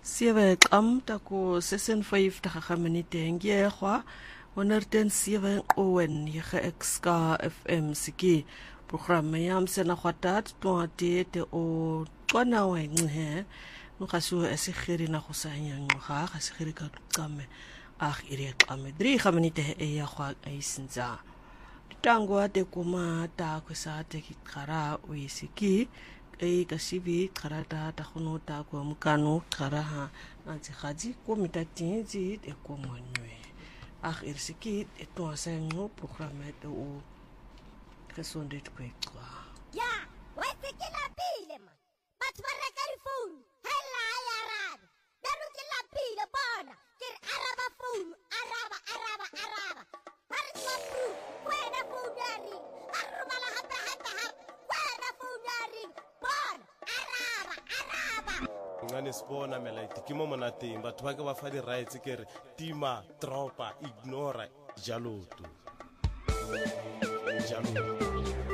7 tako session 5 daga minute ngiyehwa 107 owen yega exka FM siki programme yam sena khwatat twate te o tswana wenxe nokhasu esikhiri na khusanya ngqa khasikhiri ka qame iri qame 3 minute e ya khwa aisinza tango ate kuma ta kwesa te khara wisiki e kasibi karata ta khono ta ko mukano karaha anti khadi ko mitatinzi e ko monwe irsiki e to asengo programme de o resonde de kwetwa ya wete ke la pile man batho ba reka di phone hela ya rad daru ke la pile bona ke araba phone araba har ma phone kwena phone dari arumala hata kwena phone dari bona araba ngane sibona mela itikimo monateng batho ba ke ba fa di rights ke re tima tropa ignora jaloto